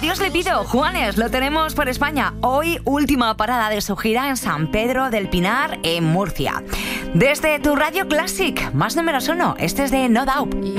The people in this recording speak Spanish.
Dios le pido, Juanes, lo tenemos por España. Hoy, última parada de su gira en San Pedro del Pinar, en Murcia. Desde tu Radio Classic, más números 1, este es de No Doubt.